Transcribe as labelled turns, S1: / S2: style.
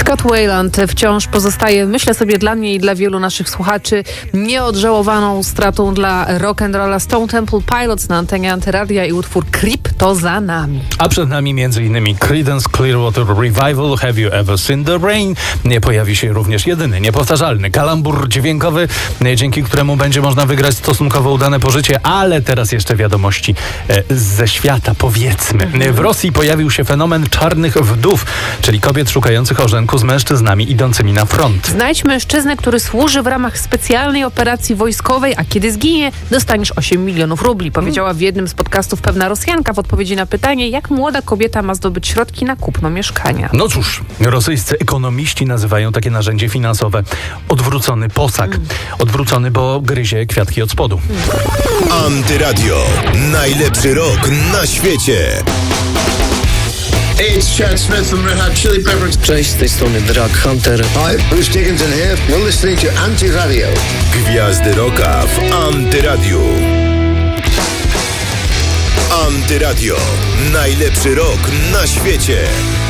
S1: Scott Weiland wciąż pozostaje, myślę sobie, dla mnie i dla wielu naszych słuchaczy nieodżałowaną stratą dla rock'n'rolla. Stone Temple Pilots na antenie Antyradia i utwór Creep to za nami.
S2: A przed nami m.in. Creedence Clearwater Revival, Have You Ever Seen the Rain? Pojawi się również jedyny, niepowtarzalny kalambur dźwiękowy, dzięki któremu będzie można wygrać stosunkowo udane pożycie, ale teraz jeszcze wiadomości ze świata, powiedzmy. W Rosji pojawił się fenomen czarnych wdów, czyli kobiet szukających orzenku z mężczyznami idącymi na front.
S1: Znajdź mężczyznę, który służy w ramach specjalnej operacji wojskowej, a kiedy zginie, dostaniesz 8 milionów rubli, powiedziała w jednym z podcastów pewna Rosjanka w odpowiedzi na pytanie, jak młoda kobieta ma zdobyć środki na kupno mieszkania.
S2: No cóż, rosyjscy ekonomiści nazywają takie narzędzie finansowe odwrócony posag. Odwrócony, bo gryzie kwiatki od spodu.
S3: Antyradio. Najlepszy rok na świecie.
S4: Hey, it's Chad Smith from Red Hot Chili Peppers.
S5: Cześć, z tej strony Drag Hunter.
S4: Hi, Bruce Dickinson here. You're listening to Antyradio.
S3: Gwiazdy rocka w Antyradiu. Antyradio. Najlepszy rok na świecie.